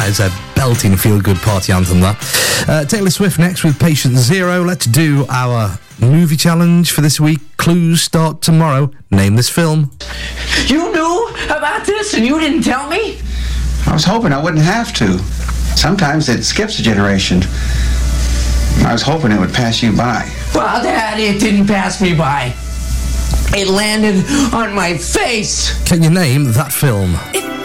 is a belting feel-good party anthem, that. Taylor Swift next with Patient Zero. Let's do our movie challenge for this week. Clues start tomorrow. Name this film. You knew about this and you didn't tell me? I was hoping I wouldn't have to. Sometimes it skips a generation. I was hoping it would pass you by. Well, Dad, it didn't pass me by. It landed on my face. Can you name that film?